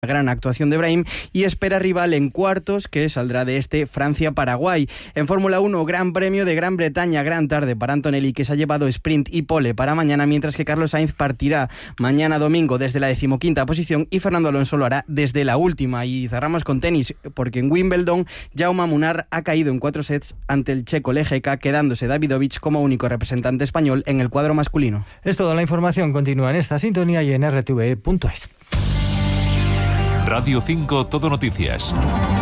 Gran actuación de Brahim y espera rival en cuartos, que saldrá de Francia-Paraguay. En Fórmula 1, Gran Premio de Gran Bretaña, gran tarde para Antonelli, que se ha llevado sprint y pole para mañana, mientras que Carlos Sainz partirá mañana domingo desde la 15ª posición y Fernando Alonso lo hará desde la última. Y cerramos con tenis, porque en Wimbledon, Jaume Munar ha caído en 4 sets ante el checo Lejeka, quedándose Davidovich como único representante español en el cuadro masculino. Es toda la información, continúa en esta sintonía y en rtve.es. Radio 5 Todo Noticias.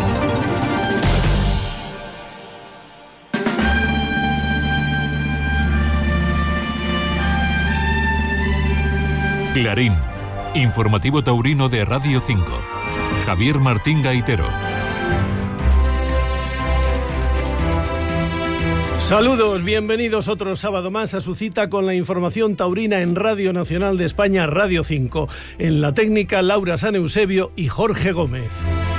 Clarín, informativo taurino de Radio 5. Javier Martín Gaitero. Saludos, bienvenidos otro sábado más a su cita con la información taurina en Radio Nacional de España, Radio 5. En la técnica, Laura San Eusebio y Jorge Gómez.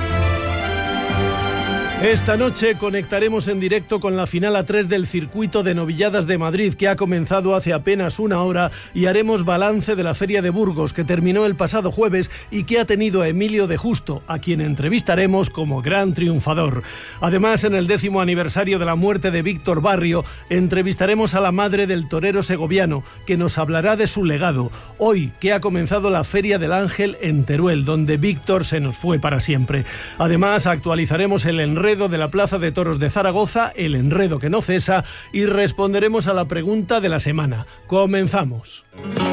Esta noche conectaremos en directo con la final A3 del Circuito de Novilladas de Madrid, que ha comenzado hace apenas una hora, y haremos balance de la Feria de Burgos, que terminó el pasado jueves y que ha tenido a Emilio de Justo, a quien entrevistaremos como gran triunfador. Además, en el 10º aniversario de la muerte de Víctor Barrio, entrevistaremos a la madre del torero segoviano, que nos hablará de su legado, hoy que ha comenzado la Feria del Ángel en Teruel, donde Víctor se nos fue para siempre. Además, actualizaremos el enredo de la Plaza de Toros de Zaragoza, el enredo que no cesa, y responderemos a la pregunta de la semana. Comenzamos.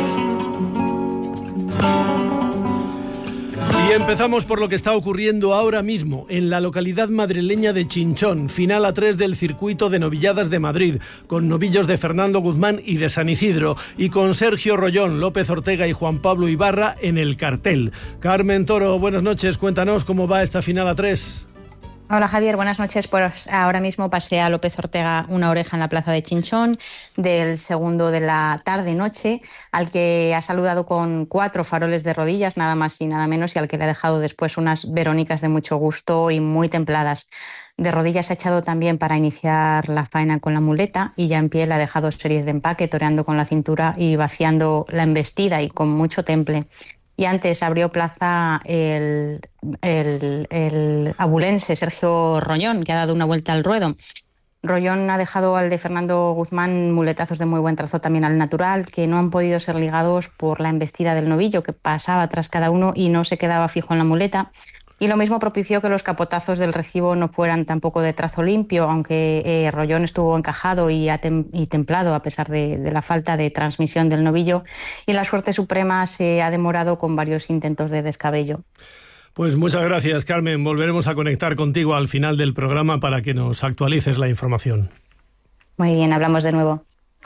Y empezamos por lo que está ocurriendo ahora mismo en la localidad madrileña de Chinchón, final A3 del Circuito de Novilladas de Madrid, con novillos de Fernando Guzmán y de San Isidro, y con Sergio Rollón, López Ortega y Juan Pablo Ibarra en el cartel. Carmen Toro, buenas noches, cuéntanos cómo va esta final A3. Hola Javier, buenas noches. Pues ahora mismo pasea López Ortega una oreja en la plaza de Chinchón del segundo de la tarde-noche, al que ha saludado con 4 faroles de rodillas, nada más y nada menos, y al que le ha dejado después unas verónicas de mucho gusto y muy templadas. De rodillas ha echado también para iniciar la faena con la muleta, y ya en pie le ha dejado series de empaque, toreando con la cintura y vaciando la embestida y con mucho temple. Y antes abrió plaza el abulense Sergio Rollón, que ha dado una vuelta al ruedo. Rollón ha dejado al de Fernando Guzmán muletazos de muy buen trazo también al natural, que no han podido ser ligados por la embestida del novillo, que pasaba tras cada uno y no se quedaba fijo en la muleta. Y lo mismo propició que los capotazos del recibo no fueran tampoco de trazo limpio, aunque Rollón estuvo encajado y templado a pesar de la falta de transmisión del novillo. Y la suerte suprema se ha demorado con varios intentos de descabello. Pues muchas gracias, Carmen. Volveremos a conectar contigo al final del programa para que nos actualices la información. Muy bien, hablamos de nuevo.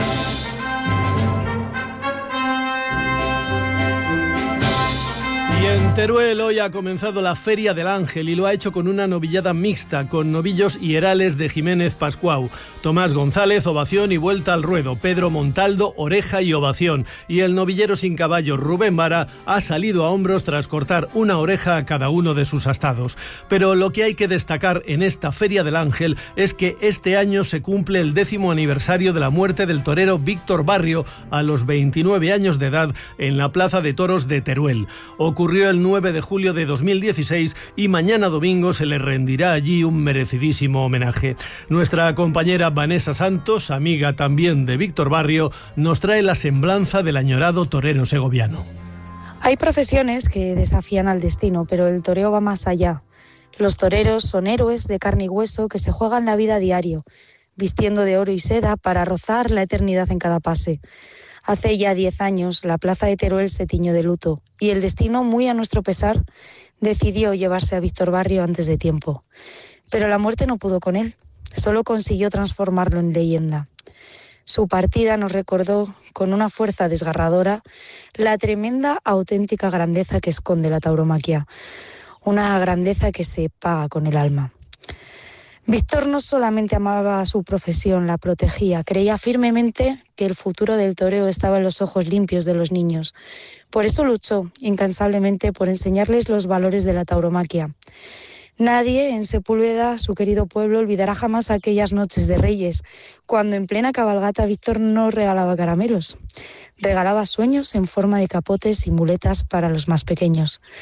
Y en Teruel hoy ha comenzado la Feria del Ángel, y lo ha hecho con una novillada mixta, con novillos hierales de Jiménez Pascuau. Tomás González, ovación y vuelta al ruedo. Pedro Montaldo, oreja y ovación. Y el novillero sin caballo Rubén Vara ha salido a hombros tras cortar una oreja a cada uno de sus astados. Pero lo que hay que destacar en esta Feria del Ángel es que este año se cumple el 10º aniversario de la muerte del torero Víctor Barrio a los 29 años de edad en la Plaza de Toros de Teruel. Ocurrió el 9 de julio de 2016 y mañana domingo se le rendirá allí un merecidísimo homenaje. Nuestra compañera Vanessa Santos, amiga también de Víctor Barrio, nos trae la semblanza del añorado torero segoviano. Hay profesiones que desafían al destino, pero el toreo va más allá. Los toreros son héroes de carne y hueso que se juegan la vida a diario, vistiendo de oro y seda para rozar la eternidad en cada pase. Hace ya 10 años la plaza de Teruel se tiñó de luto y el destino, muy a nuestro pesar, decidió llevarse a Víctor Barrio antes de tiempo. Pero la muerte no pudo con él, solo consiguió transformarlo en leyenda. Su partida nos recordó con una fuerza desgarradora la tremenda, auténtica grandeza que esconde la tauromaquia, una grandeza que se paga con el alma. Víctor no solamente amaba su profesión, la protegía, creía firmemente que el futuro del toreo estaba en los ojos limpios de los niños. Por eso luchó incansablemente por enseñarles los valores de la tauromaquia. Nadie en Sepúlveda, su querido pueblo, olvidará jamás aquellas noches de Reyes, cuando en plena cabalgata Víctor no regalaba caramelos, regalaba sueños en forma de capotes y muletas para los más pequeños.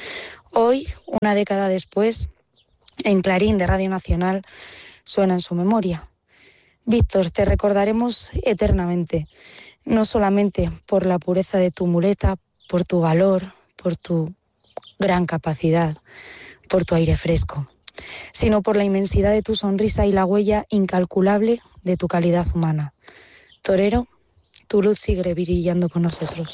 Hoy, una década después, en Clarín de Radio Nacional suena en su memoria. Víctor, te recordaremos eternamente, no solamente por la pureza de tu muleta, por tu valor, por tu gran capacidad, por tu aire fresco, sino por la inmensidad de tu sonrisa y la huella incalculable de tu calidad humana. Torero, tu luz sigue brillando con nosotros.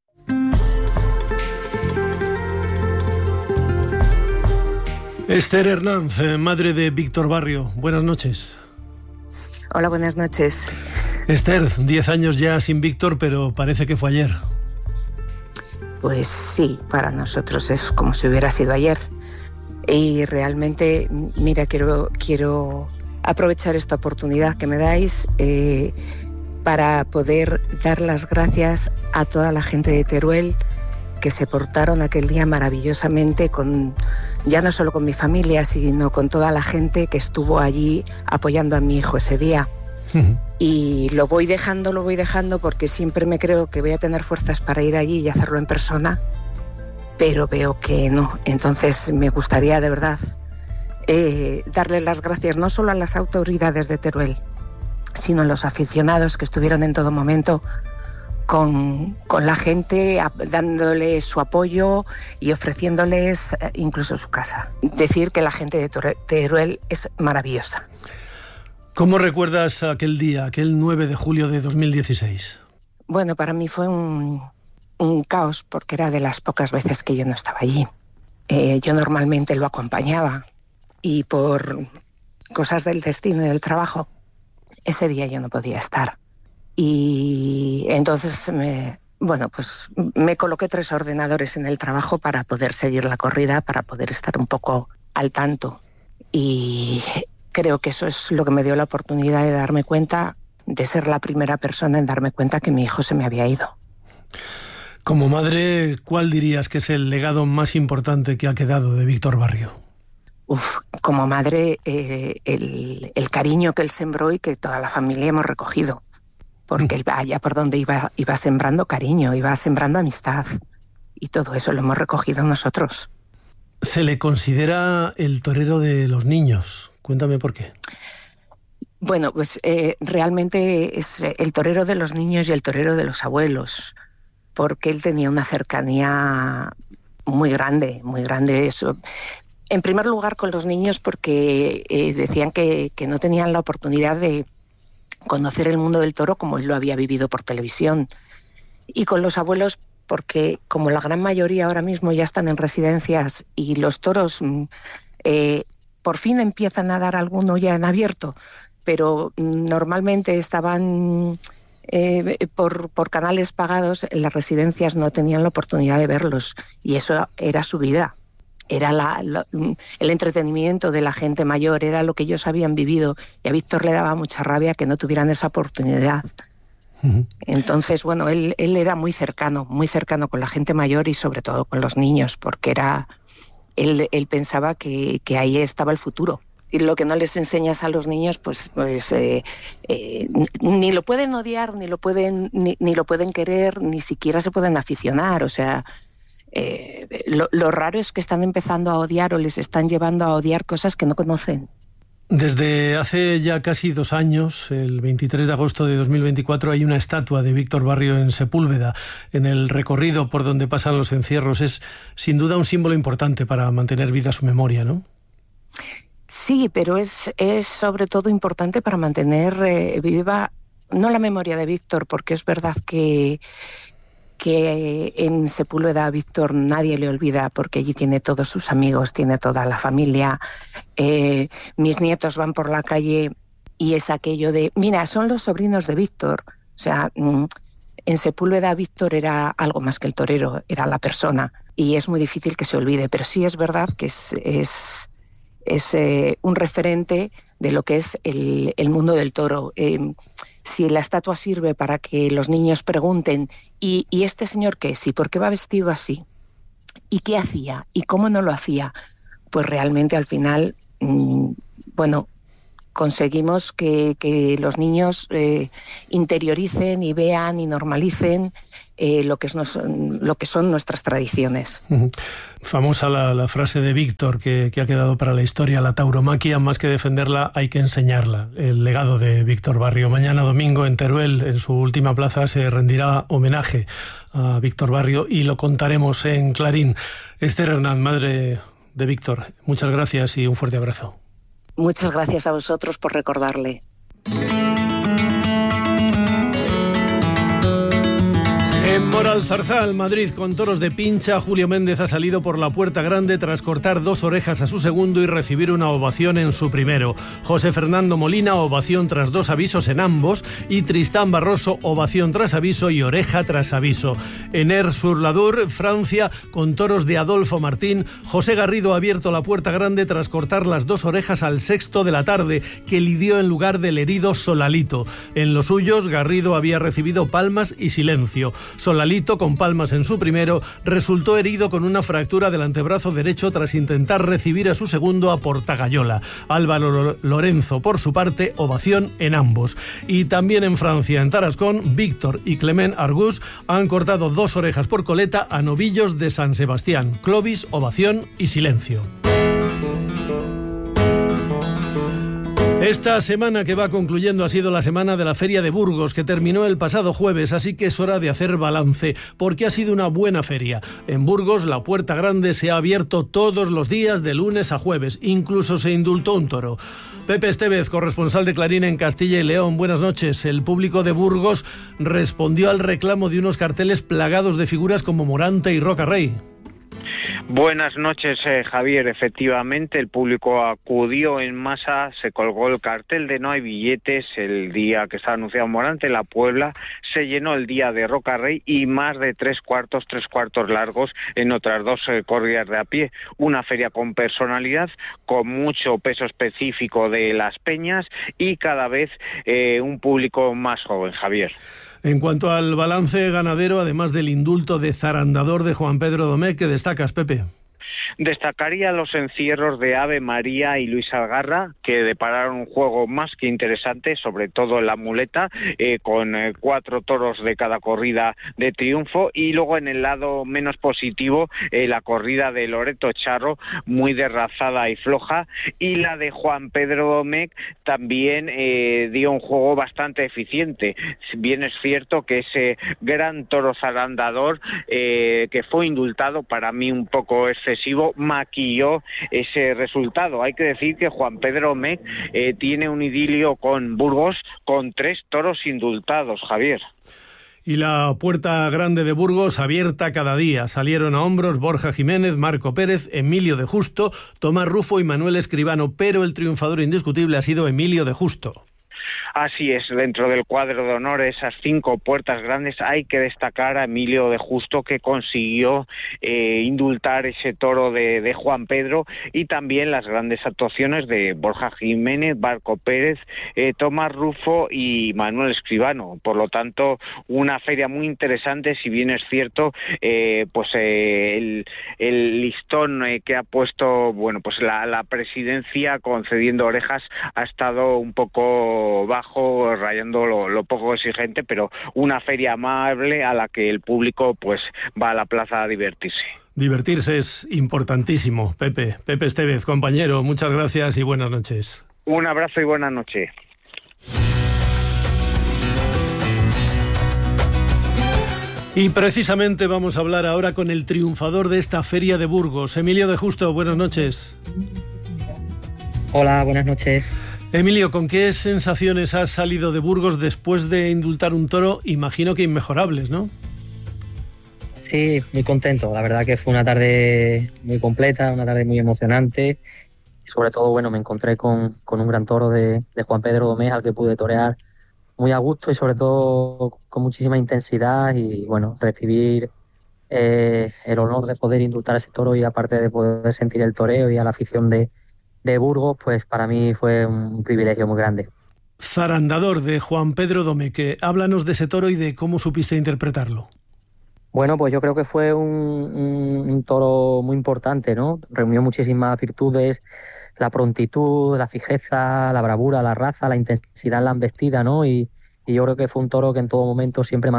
Esther Hernández, madre de Víctor Barrio. Buenas noches. Hola, buenas noches. Esther, 10 años ya sin Víctor, pero parece que fue ayer. Pues sí, para nosotros es como si hubiera sido ayer. Y realmente, mira, quiero aprovechar esta oportunidad que me dais para poder dar las gracias a toda la gente de Teruel que se portaron aquel día maravillosamente, ya no solo con mi familia, sino con toda la gente que estuvo allí apoyando a mi hijo ese día. Y lo voy dejando porque siempre me creo que voy a tener fuerzas para ir allí y hacerlo en persona, pero veo que no. Entonces me gustaría de verdad darles las gracias no solo a las autoridades de Teruel, sino a los aficionados que estuvieron en todo momento con la gente, dándole su apoyo y ofreciéndoles incluso su casa. Decir que la gente de Teruel es maravillosa. ¿Cómo recuerdas aquel día, aquel 9 de julio de 2016? Bueno, para mí fue un caos, porque era de las pocas veces que yo no estaba allí. Yo normalmente lo acompañaba y por cosas del destino y del trabajo, ese día yo no podía estar. Y entonces me coloqué 3 ordenadores en el trabajo para poder seguir la corrida, para poder estar un poco al tanto. Y creo que eso es lo que me dio la oportunidad de darme cuenta, de ser la primera persona en darme cuenta que mi hijo se me había ido. Como madre, ¿cuál dirías que es el legado más importante que ha quedado de Víctor Barrio? Como madre, el cariño que él sembró y que toda la familia hemos recogido. Porque él allá por donde iba sembrando cariño, iba sembrando amistad. Y todo eso lo hemos recogido nosotros. Se le considera el torero de los niños. Cuéntame por qué. Bueno, pues realmente es el torero de los niños y el torero de los abuelos. Porque él tenía una cercanía muy grande, muy grande. Eso. En primer lugar con los niños porque decían que no tenían la oportunidad de conocer el mundo del toro como él lo había vivido por televisión. Y con los abuelos porque como la gran mayoría ahora mismo ya están en residencias y los toros por fin empiezan a dar alguno ya en abierto, pero normalmente estaban por canales pagados, en las residencias no tenían la oportunidad de verlos y eso era su vida. Era el entretenimiento de la gente mayor, era lo que ellos habían vivido y a Víctor le daba mucha rabia que no tuvieran esa oportunidad. Entonces, bueno, él era muy cercano con la gente mayor y sobre todo con los niños, porque él pensaba que ahí estaba el futuro. Y lo que no les enseñas a los niños, pues ni lo pueden odiar, ni lo pueden querer, ni siquiera se pueden aficionar, o sea... Lo raro es que están empezando a odiar o les están llevando a odiar cosas que no conocen. Desde hace ya casi 2 años, el 23 de agosto de 2024, hay una estatua de Víctor Barrio en Sepúlveda, en el recorrido por donde pasan los encierros. Es sin duda un símbolo importante para mantener viva su memoria, ¿no? Sí, pero es sobre todo importante para mantener viva, no la memoria de Víctor, porque es verdad que en Sepúlveda a Víctor nadie le olvida porque allí tiene todos sus amigos, tiene toda la familia. Mis nietos van por la calle y es aquello de, mira, son los sobrinos de Víctor. O sea, en Sepúlveda Víctor era algo más que el torero, era la persona y es muy difícil que se olvide, pero sí es verdad que es un referente de lo que es el mundo del toro. Si la estatua sirve para que los niños pregunten ¿y este señor qué es? ¿Y por qué va vestido así? ¿Y qué hacía? ¿Y cómo no lo hacía? Pues realmente al final, conseguimos que los niños interioricen y vean y normalicen lo que son nuestras tradiciones. Famosa la frase de Víctor que ha quedado para la historia: la tauromaquia, más que defenderla, hay que enseñarla. El legado de Víctor Barrio. Mañana domingo en Teruel, en su última plaza, se rendirá homenaje a Víctor Barrio y lo contaremos en Clarín. Esther Hernán, madre de Víctor, muchas gracias y un fuerte abrazo. Muchas gracias a vosotros por recordarle. En Moralzarzal, Madrid, con toros de pincha, Julio Méndez ha salido por la puerta grande tras cortar 2 orejas a su segundo y recibir una ovación en su primero. José Fernando Molina, ovación tras 2 avisos en ambos, y Tristán Barroso, ovación tras aviso y oreja tras aviso. En Aire-sur-l'Adour, Francia, con toros de Adolfo Martín, José Garrido ha abierto la puerta grande tras cortar las 2 orejas al sexto de la tarde, que lidió en lugar del herido Solalito. En los suyos, Garrido había recibido palmas y silencio. Solalito, con palmas en su primero, resultó herido con una fractura del antebrazo derecho tras intentar recibir a su segundo a Portagayola. Álvaro Lorenzo, por su parte, ovación en ambos. Y también en Francia, en Tarascón, Víctor y Clement Argus han cortado 2 orejas por coleta a novillos de San Sebastián. Clovis, ovación y silencio. Esta semana que va concluyendo ha sido la semana de la Feria de Burgos, que terminó el pasado jueves, así que es hora de hacer balance, porque ha sido una buena feria. En Burgos, la puerta grande se ha abierto todos los días de lunes a jueves, incluso se indultó un toro. Pepe Estevez, corresponsal de Clarín en Castilla y León, buenas noches. El público de Burgos respondió al reclamo de unos carteles plagados de figuras como Morante y Roca Rey. Buenas noches, Javier. Efectivamente, el público acudió en masa, se colgó el cartel de no hay billetes el día que estaba anunciado Morante, la Puebla, se llenó el día de Roca Rey y más de 3 cuartos largos en otras 2 corridas de a pie. Una feria con personalidad, con mucho peso específico de las peñas y cada vez un público más joven, Javier. En cuanto al balance ganadero, además del indulto de zarandador de Juan Pedro Domecq, ¿qué destacas, Pepe? Destacaría los encierros de Ave María y Luis Algarra, que depararon un juego más que interesante, sobre todo en la muleta, con 4 toros de cada corrida de triunfo, y luego en el lado menos positivo, la corrida de Loreto Charro, muy derrazada y floja, y la de Juan Pedro Domecq también dio un juego bastante eficiente. Bien es cierto que ese gran toro zarandador, que fue indultado, para mí un poco excesivo, maquilló ese resultado. Hay que decir que Juan Pedro Domecq tiene un idilio con Burgos con 3 toros indultados, Javier. Y la puerta grande de Burgos abierta cada día. Salieron a hombros Borja Jiménez, Marco Pérez, Emilio de Justo, Tomás Rufo y Manuel Escribano, pero el triunfador indiscutible ha sido Emilio de Justo. Así es, dentro del cuadro de honor, esas 5 puertas grandes, hay que destacar a Emilio de Justo, que consiguió indultar ese toro de Juan Pedro, y también las grandes actuaciones de Borja Jiménez, Marco Pérez, Tomás Rufo y Manuel Escribano. Por lo tanto, una feria muy interesante, si bien es cierto, el listón que ha puesto, la presidencia concediendo orejas ha estado un poco bajo, rayando lo poco exigente, pero una feria amable a la que el público va a la plaza a divertirse. Divertirse es importantísimo, Pepe. Pepe Estevez, compañero, muchas gracias y buenas noches. Un abrazo y buenas noches. Y precisamente vamos a hablar ahora con el triunfador de esta feria de Burgos, Emilio de Justo. Buenas noches. Hola, buenas noches. Emilio, ¿con qué sensaciones has salido de Burgos después de indultar un toro? Imagino que inmejorables, ¿no? Sí, muy contento. La verdad que fue una tarde muy completa, una tarde muy emocionante. Y sobre todo, me encontré con un gran toro de Juan Pedro Domecq, al que pude torear muy a gusto y sobre todo con muchísima intensidad. Y recibir el honor de poder indultar ese toro, y aparte de poder sentir el toreo y a la afición de Burgos, pues para mí fue un privilegio muy grande. Zarandador de Juan Pedro Domecq, háblanos de ese toro y de cómo supiste interpretarlo. Bueno, pues yo creo que fue un toro muy importante, ¿no? Reunió muchísimas virtudes, la prontitud, la fijeza, la bravura, la raza, la intensidad en la embestida, ¿no? Y yo creo que fue un toro que en todo momento siempre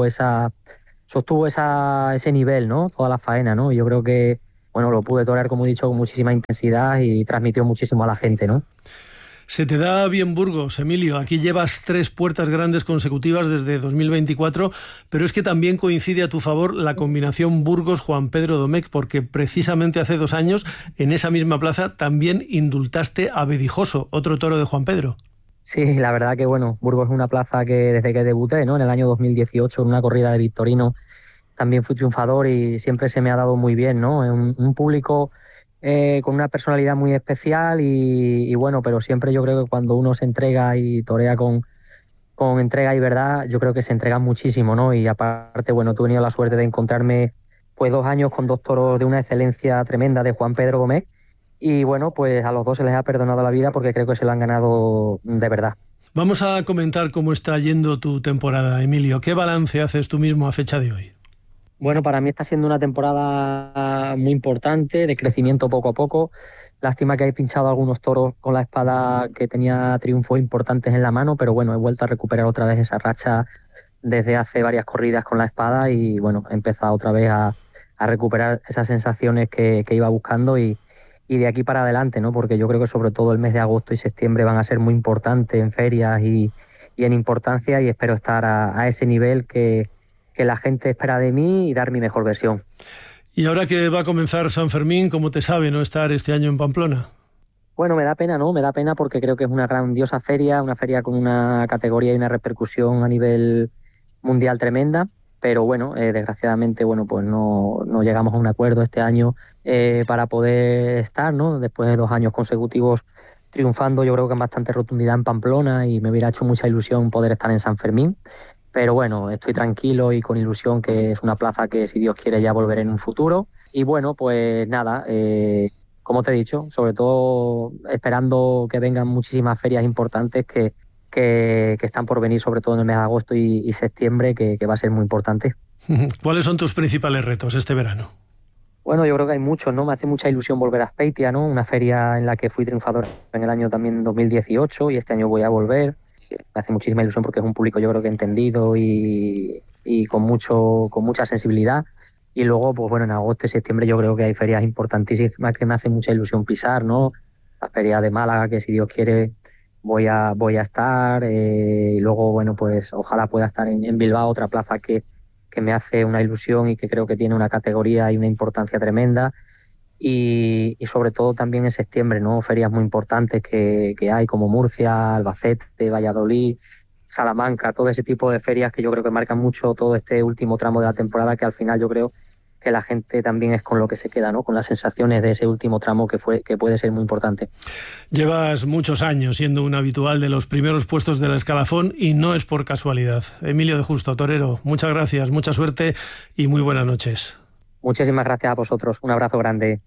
sostuvo ese nivel, ¿no? Toda la faena, ¿no? Y yo creo que, bueno, lo pude torear, como he dicho, con muchísima intensidad y transmitió muchísimo a la gente, ¿no? Se te da bien Burgos, Emilio. Aquí llevas 3 puertas grandes consecutivas desde 2024, pero es que también coincide a tu favor la combinación Burgos-Juan Pedro Domecq, porque precisamente hace 2 años, en esa misma plaza, también indultaste a Bedijoso, otro toro de Juan Pedro. Sí, la verdad que, bueno, Burgos es una plaza que desde que debuté, ¿no? En el año 2018, en una corrida de Victorino, también fui triunfador y siempre se me ha dado muy bien, ¿no? Un público con una personalidad muy especial y bueno, pero siempre yo creo que cuando uno se entrega y torea con entrega y verdad, yo creo que se entrega muchísimo, ¿no? Y aparte, bueno, he tenido la suerte de encontrarme pues 2 años con 2 toros de una excelencia tremenda de Juan Pedro Domecq y bueno, pues a los 2 se les ha perdonado la vida porque creo que se lo han ganado de verdad. Vamos a comentar cómo está yendo tu temporada, Emilio. ¿Qué balance haces tú mismo a fecha de hoy? Bueno, para mí está siendo una temporada muy importante, de crecimiento poco a poco. Lástima que he pinchado algunos toros con la espada que tenía triunfos importantes en la mano, pero bueno, he vuelto a recuperar otra vez esa racha desde hace varias corridas con la espada y bueno, he empezado otra vez a recuperar esas sensaciones que iba buscando y de aquí para adelante, ¿no? Porque yo creo que sobre todo el mes de agosto y septiembre van a ser muy importantes en ferias y en importancia y espero estar a ese nivel que la gente espera de mí y dar mi mejor versión. Y ahora que va a comenzar San Fermín, ¿cómo te sabe no estar este año en Pamplona? Bueno, me da pena, ¿no? Me da pena porque creo que es una grandiosa feria, una feria con una categoría y una repercusión a nivel mundial tremenda, pero bueno, desgraciadamente, bueno, pues no llegamos a un acuerdo este año para poder estar, ¿no? Después de 2 años consecutivos triunfando, yo creo que en bastante rotundidad en Pamplona y me hubiera hecho mucha ilusión poder estar en San Fermín. Pero bueno, estoy tranquilo y con ilusión que es una plaza que, si Dios quiere, ya volveré en un futuro. Y bueno, pues nada, como te he dicho, sobre todo esperando que vengan muchísimas ferias importantes que están por venir, sobre todo en el mes de agosto y septiembre, que va a ser muy importante. ¿Cuáles son tus principales retos este verano? Bueno, yo creo que hay muchos, ¿no? Me hace mucha ilusión volver a Azpeitia, ¿no? Una feria en la que fui triunfador en el año también 2018 y este año voy a volver. Me hace muchísima ilusión porque es un público yo creo que entendido y con mucha sensibilidad. Y luego, pues bueno, en agosto y septiembre yo creo que hay ferias importantísimas que me hace mucha ilusión pisar, ¿no? La feria de Málaga, que si Dios quiere voy a estar. Y luego, bueno, pues ojalá pueda estar en Bilbao, otra plaza que me hace una ilusión y que creo que tiene una categoría y una importancia tremenda. Y sobre todo también en septiembre, ¿no? Ferias muy importantes que hay como Murcia, Albacete, Valladolid, Salamanca, todo ese tipo de ferias que yo creo que marcan mucho todo este último tramo de la temporada, que al final yo creo que la gente también es con lo que se queda, ¿no? Con las sensaciones de ese último tramo que puede ser muy importante. Llevas muchos años siendo un habitual de los primeros puestos del escalafón y no es por casualidad. Emilio de Justo, torero, muchas gracias, mucha suerte y muy buenas noches. Muchísimas gracias a vosotros. Un abrazo grande.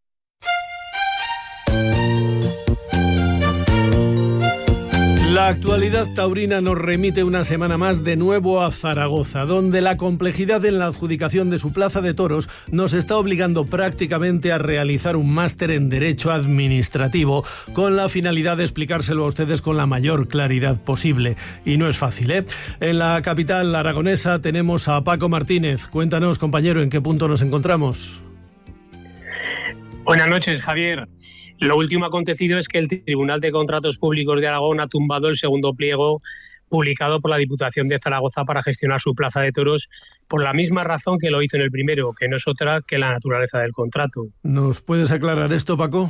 La actualidad taurina nos remite una semana más de nuevo a Zaragoza, donde la complejidad en la adjudicación de su plaza de toros nos está obligando prácticamente a realizar un máster en Derecho Administrativo con la finalidad de explicárselo a ustedes con la mayor claridad posible. Y no es fácil, ¿eh? En la capital aragonesa tenemos a Paco Martínez. Cuéntanos, compañero, ¿en qué punto nos encontramos? Buenas noches, Javier. Lo último acontecido es que el Tribunal de Contratos Públicos de Aragón ha tumbado el segundo pliego publicado por la Diputación de Zaragoza para gestionar su plaza de toros por la misma razón que lo hizo en el primero, que no es otra que la naturaleza del contrato. ¿Nos puedes aclarar esto, Paco?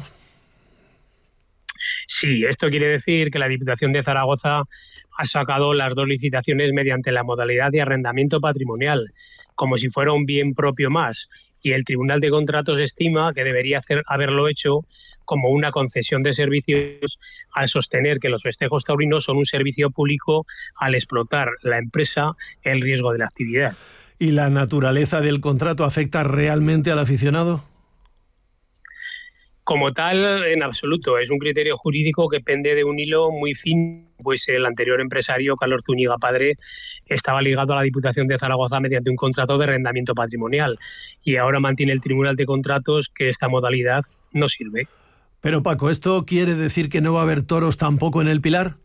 Sí, esto quiere decir que la Diputación de Zaragoza ha sacado las 2 licitaciones mediante la modalidad de arrendamiento patrimonial, como si fuera un bien propio más, y el Tribunal de Contratos estima que debería haberlo hecho como una concesión de servicios al sostener que los festejos taurinos son un servicio público al explotar la empresa el riesgo de la actividad. ¿Y la naturaleza del contrato afecta realmente al aficionado? Como tal, en absoluto. Es un criterio jurídico que pende de un hilo muy fino, pues el anterior empresario, Carlos Zúñiga Padre, estaba ligado a la Diputación de Zaragoza mediante un contrato de arrendamiento patrimonial y ahora mantiene el Tribunal de Contratos que esta modalidad no sirve. Pero Paco, ¿esto quiere decir que no va a haber toros tampoco en el Pilar?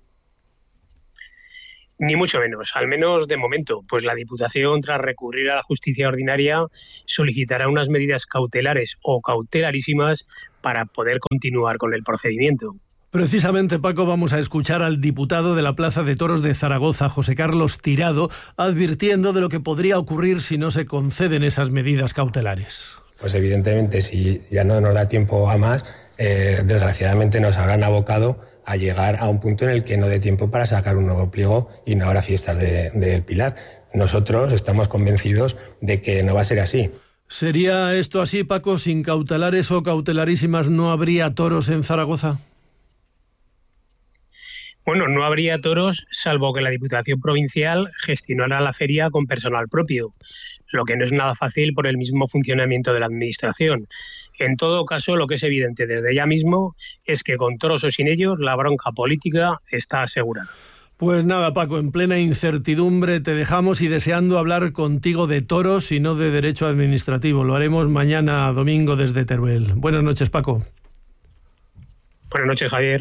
Ni mucho menos, al menos de momento, pues la Diputación, tras recurrir a la justicia ordinaria, solicitará unas medidas cautelares o cautelarísimas para poder continuar con el procedimiento. Precisamente, Paco, vamos a escuchar al diputado de la Plaza de Toros de Zaragoza, José Carlos Tirado, advirtiendo de lo que podría ocurrir si no se conceden esas medidas cautelares. Pues evidentemente, si ya no nos da tiempo a más, desgraciadamente nos habrán abocado a llegar a un punto en el que no dé tiempo para sacar un nuevo pliego y no habrá fiestas del Pilar. Nosotros estamos convencidos de que no va a ser así. ¿Sería esto así, Paco? ¿Sin cautelares o cautelarísimas no habría toros en Zaragoza? Bueno, no habría toros salvo que la Diputación Provincial gestionara la feria con personal propio, lo que no es nada fácil por el mismo funcionamiento de la Administración. En todo caso, lo que es evidente desde ya mismo es que con toros o sin ellos, la bronca política está asegurada. Pues nada, Paco, en plena incertidumbre te dejamos y deseando hablar contigo de toros y no de derecho administrativo. Lo haremos mañana domingo desde Teruel. Buenas noches, Paco. Buenas noches, Javier.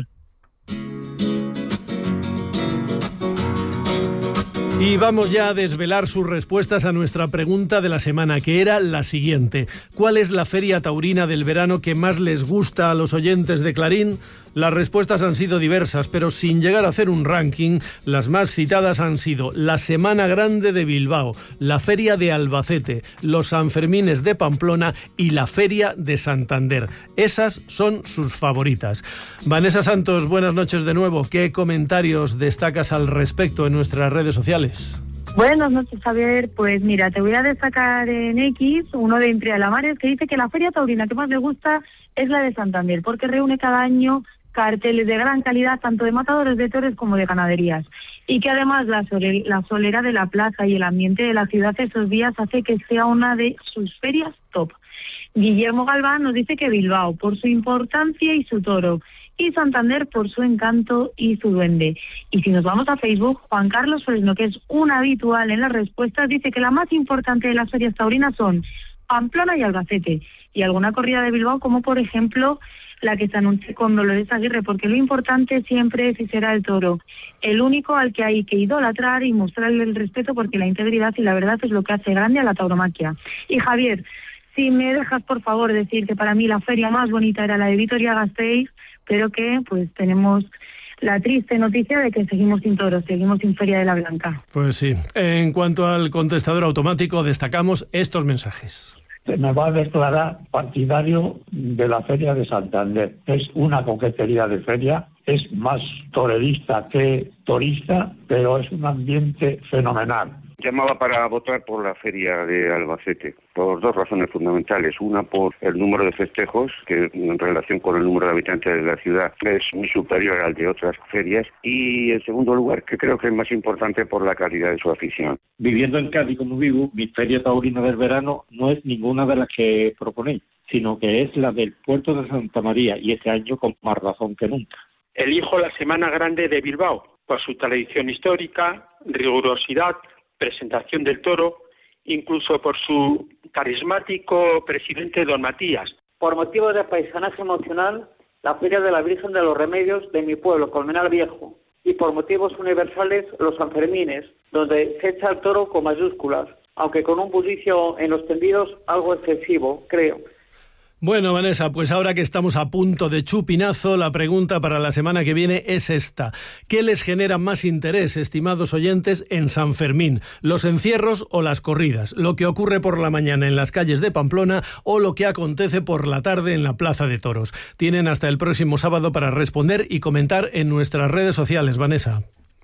Y vamos ya a desvelar sus respuestas a nuestra pregunta de la semana, que era la siguiente. ¿Cuál es la feria taurina del verano que más les gusta a los oyentes de Clarín? Las respuestas han sido diversas, pero sin llegar a hacer un ranking, las más citadas han sido la Semana Grande de Bilbao, la Feria de Albacete, los Sanfermines de Pamplona y la Feria de Santander. Esas son sus favoritas. Vanessa Santos, buenas noches de nuevo. ¿Qué comentarios destacas al respecto en nuestras redes sociales? Buenas noches, Javier. Pues mira, te voy a destacar en X uno de Entre Alamares que dice que la feria taurina que más le gusta es la de Santander, porque reúne cada año carteles de gran calidad, tanto de matadores de toros como de ganaderías, y que además la solera de la plaza y el ambiente de la ciudad esos días hace que sea una de sus ferias top. Guillermo Galván nos dice que Bilbao, por su importancia y su toro, y Santander por su encanto y su duende. Y si nos vamos a Facebook, Juan Carlos Fresno, que es un habitual en las respuestas, dice que la más importante de las ferias taurinas son Pamplona y Albacete, y alguna corrida de Bilbao, como por ejemplo la que se anuncia con Dolores Aguirre, porque lo importante siempre es y será el toro, el único al que hay que idolatrar y mostrarle el respeto, porque la integridad y la verdad es lo que hace grande a la tauromaquia. Y Javier, si me dejas por favor decir que para mí la feria más bonita era la de Vitoria-Gasteiz, pero que pues tenemos la triste noticia de que seguimos sin toros, seguimos sin Feria de la Blanca. Pues sí. En cuanto al contestador automático, destacamos estos mensajes. Me va a declarar partidario de la Feria de Santander. Es una coquetería de feria, es más torerista que torista, pero es un ambiente fenomenal. Llamaba para votar por la Feria de Albacete, por dos razones fundamentales. Una, por el número de festejos, que en relación con el número de habitantes de la ciudad es muy superior al de otras ferias. Y en segundo lugar, que creo que es más importante, por la calidad de su afición. Viviendo en Cádiz como vivo, mi feria taurina del verano no es ninguna de las que proponéis, sino que es la del puerto de Santa María, y este año con más razón que nunca. Elijo la Semana Grande de Bilbao, por su tradición histórica, rigurosidad, presentación del toro, incluso por su carismático presidente don Matías. Por motivo de paisanaje emocional, la Feria de la Virgen de los Remedios de mi pueblo, Colmenar Viejo, y por motivos universales, los Sanfermines, donde se echa el toro con mayúsculas, aunque con un bullicio en los tendidos algo excesivo, creo. Bueno, Vanessa, pues ahora que estamos a punto de chupinazo, la pregunta para la semana que viene es esta. ¿Qué les genera más interés, estimados oyentes, en San Fermín? ¿Los encierros o las corridas? ¿Lo que ocurre por la mañana en las calles de Pamplona o lo que acontece por la tarde en la Plaza de Toros? Tienen hasta el próximo sábado para responder y comentar en nuestras redes sociales, Vanessa.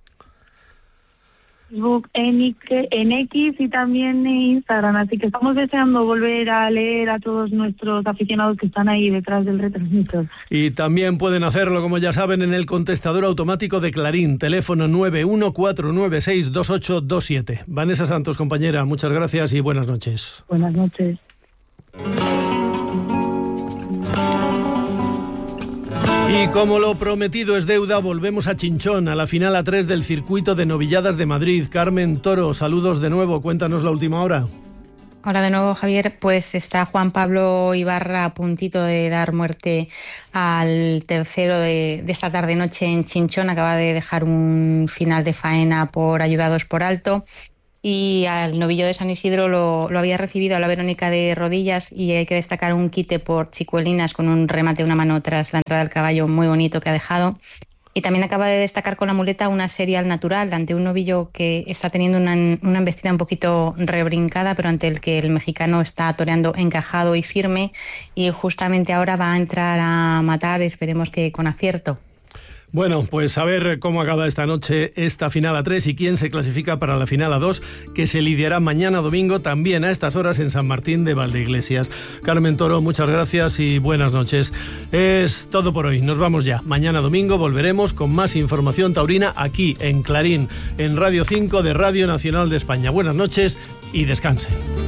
En X y también en Instagram, así que estamos deseando volver a leer a todos nuestros aficionados que están ahí detrás del retransmisor. Y también pueden hacerlo, como ya saben, en el contestador automático de Clarín, teléfono 914962827. Vanessa Santos, compañera, muchas gracias y buenas noches. Buenas noches. Y como lo prometido es deuda, volvemos a Chinchón, a la final A3 del circuito de novilladas de Madrid. Carmen Toro, saludos de nuevo, cuéntanos la última hora. Hola de nuevo, Javier. Pues está Juan Pablo Ibarra a puntito de dar muerte al tercero de esta tarde-noche en Chinchón. Acaba de dejar un final de faena por ayudados por alto. Y al novillo de San Isidro lo había recibido a la Verónica de Rodillas, y hay que destacar un quite por Chicuelinas con un remate de una mano tras la entrada del caballo muy bonito que ha dejado. Y también acaba de destacar con la muleta una serie al natural ante un novillo que está teniendo una embestida un poquito rebrincada, pero ante el que el mexicano está toreando encajado y firme, y justamente ahora va a entrar a matar, esperemos que con acierto. Bueno, pues a ver cómo acaba esta noche esta final A3 y quién se clasifica para la final A2, que se lidiará mañana domingo también a estas horas en San Martín de Valdeiglesias. Carmen Toro, muchas gracias y buenas noches. Es todo por hoy, nos vamos ya. Mañana domingo volveremos con más información taurina aquí en Clarín, en Radio 5 de Radio Nacional de España. Buenas noches y descansen.